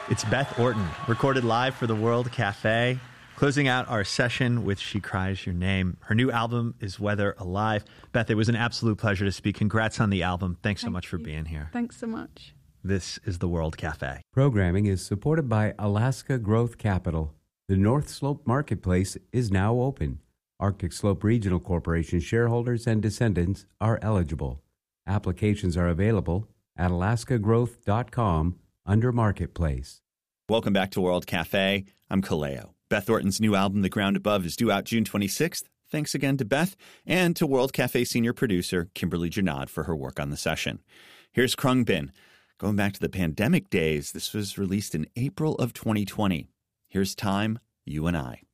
It's Beth Orton, recorded live for the World Cafe, closing out our session with She Cries Your Name. Her new album is Weather Alive. Beth, it was an absolute pleasure to speak. Congrats on the album. Thanks so much for being here. Thanks so much. This is the World Cafe. Programming is supported by Alaska Growth Capital. The North Slope Marketplace is now open. Arctic Slope Regional Corporation shareholders and descendants are eligible. Applications are available at alaskagrowth.com under Marketplace. Welcome back to World Cafe. I'm Kaleo. Beth Orton's new album, The Ground Above, is due out June 26th. Thanks again to Beth and to World Cafe senior producer Kimberly Janad for her work on the session. Here's Krungbin. Going back to the pandemic days, this was released in April of 2020. Here's Time, You and I.